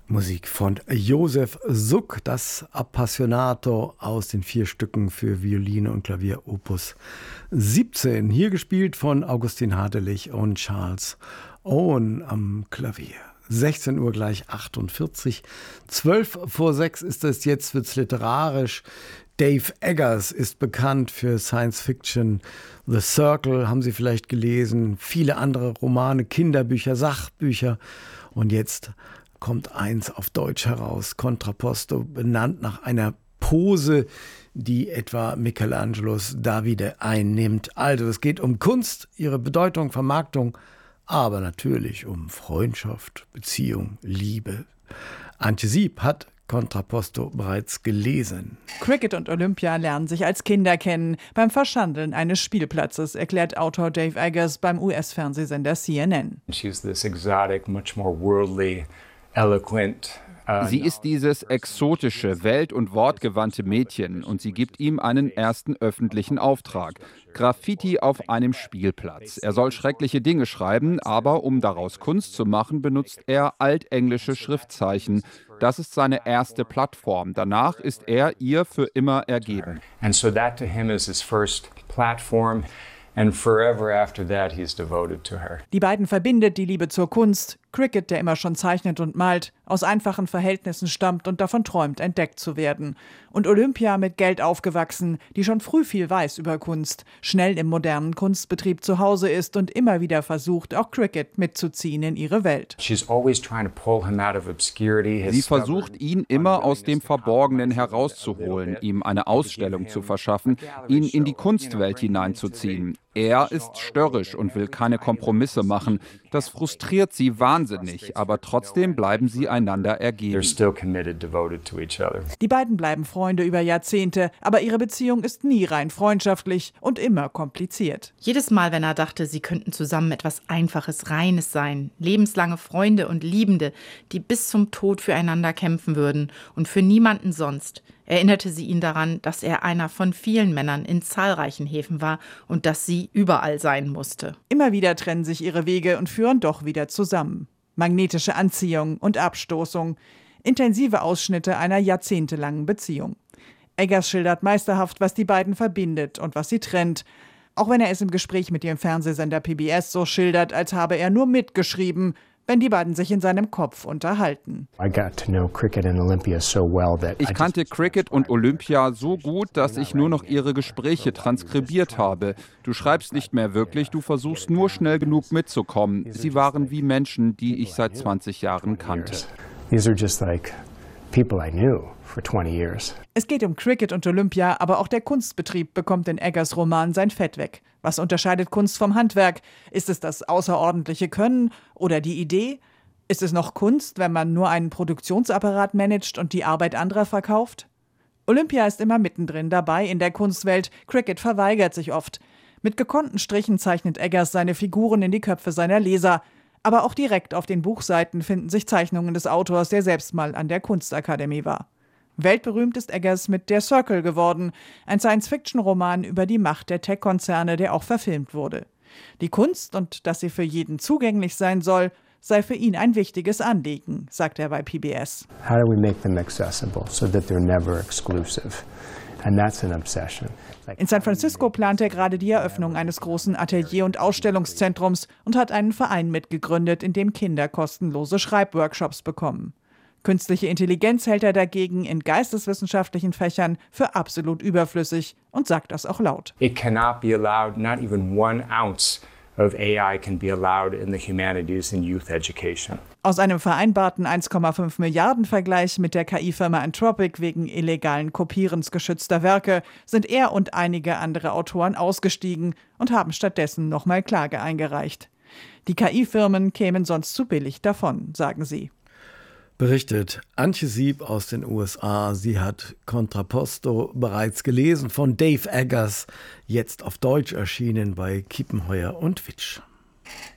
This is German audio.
Musik von Josef Suk, das Appassionato aus den 4 Stücken für Violine und Klavier Opus 17. Hier gespielt von Augustin Hardelich und Charles Owen am Klavier. 16 Uhr gleich 48. 12 vor 6 ist es, jetzt wird's literarisch. Dave Eggers ist bekannt für Science Fiction. The Circle haben Sie vielleicht gelesen. Viele andere Romane, Kinderbücher, Sachbücher. Und jetzt kommt eins auf Deutsch heraus. Contrapposto, benannt nach einer Pose, die etwa Michelangelos Davide einnimmt. Also es geht um Kunst, ihre Bedeutung, Vermarktung, aber natürlich um Freundschaft, Beziehung, Liebe. Antje Sieb hat Contrapposto bereits gelesen. Cricket und Olympia lernen sich als Kinder kennen, beim Verschandeln eines Spielplatzes, erklärt Autor Dave Eggers beim US-Fernsehsender CNN. She's this exotic, much more worldly, eloquent. Sie ist dieses exotische, welt- und wortgewandte Mädchen und sie gibt ihm einen ersten öffentlichen Auftrag. Graffiti auf einem Spielplatz. Er soll schreckliche Dinge schreiben, aber um daraus Kunst zu machen, benutzt er altenglische Schriftzeichen. Das ist seine erste Plattform. Danach ist er ihr für immer ergeben. And so that to him is his first platform. And forever after that, he's devoted to her. Die beiden verbindet die Liebe zur Kunst. Cricket, der immer schon zeichnet und malt, aus einfachen Verhältnissen stammt und davon träumt, entdeckt zu werden. Und Olympia, mit Geld aufgewachsen, die schon früh viel weiß über Kunst, schnell im modernen Kunstbetrieb zu Hause ist und immer wieder versucht, auch Cricket mitzuziehen in ihre Welt. Sie versucht, ihn immer aus dem Verborgenen herauszuholen, ihm eine Ausstellung zu verschaffen, ihn in die Kunstwelt hineinzuziehen. Er ist störrisch und will keine Kompromisse machen. Das frustriert sie wahnsinnig, aber trotzdem bleiben sie einander ergeben. Die beiden bleiben Freunde über Jahrzehnte, aber ihre Beziehung ist nie rein freundschaftlich und immer kompliziert. Jedes Mal, wenn er dachte, sie könnten zusammen etwas Einfaches, Reines sein, lebenslange Freunde und Liebende, die bis zum Tod füreinander kämpfen würden und für niemanden sonst, erinnerte sie ihn daran, dass er einer von vielen Männern in zahlreichen Häfen war und dass sie überall sein musste. Immer wieder trennen sich ihre Wege und führen doch wieder zusammen. Magnetische Anziehung und Abstoßung, intensive Ausschnitte einer jahrzehntelangen Beziehung. Eggers schildert meisterhaft, was die beiden verbindet und was sie trennt, auch wenn er es im Gespräch mit dem Fernsehsender PBS so schildert, als habe er nur mitgeschrieben, wenn die beiden sich in seinem Kopf unterhalten. Ich kannte Cricket und Olympia so gut, dass ich nur noch ihre Gespräche transkribiert habe. Du schreibst nicht mehr wirklich, du versuchst nur schnell genug mitzukommen. Sie waren wie Menschen, die ich seit 20 Jahren kannte. Es geht um Cricket und Olympia, aber auch der Kunstbetrieb bekommt in Eggers Roman sein Fett weg. Was unterscheidet Kunst vom Handwerk? Ist es das außerordentliche Können oder die Idee? Ist es noch Kunst, wenn man nur einen Produktionsapparat managt und die Arbeit anderer verkauft? Olympia ist immer mittendrin dabei in der Kunstwelt, Cricket verweigert sich oft. Mit gekonnten Strichen zeichnet Eggers seine Figuren in die Köpfe seiner Leser. Aber auch direkt auf den Buchseiten finden sich Zeichnungen des Autors, der selbst mal an der Kunstakademie war. Weltberühmt ist Eggers mit Der Circle geworden, ein Science-Fiction-Roman über die Macht der Tech-Konzerne, der auch verfilmt wurde. Die Kunst und dass sie für jeden zugänglich sein soll, sei für ihn ein wichtiges Anliegen, sagt er bei PBS. How do we make them accessible so that they're never exclusive? And that's an obsession. In San Francisco plant er gerade die Eröffnung eines großen Atelier- und Ausstellungszentrums und hat einen Verein mitgegründet, in dem Kinder kostenlose Schreibworkshops bekommen. Künstliche Intelligenz hält er dagegen in geisteswissenschaftlichen Fächern für absolut überflüssig und sagt das auch laut. It cannot be allowed, not even 1 ounce of AI can be allowed in the humanities and youth education. Aus einem vereinbarten 1,5 Milliarden Vergleich mit der KI-Firma Anthropic wegen illegalen Kopierens geschützter Werke sind er und einige andere Autoren ausgestiegen und haben stattdessen nochmal Klage eingereicht. Die KI-Firmen kämen sonst zu billig davon, sagen sie. Berichtet Antje Sieb aus den USA. Sie hat Contrapposto bereits gelesen von Dave Eggers, jetzt auf Deutsch erschienen bei Kiepenheuer und Witsch.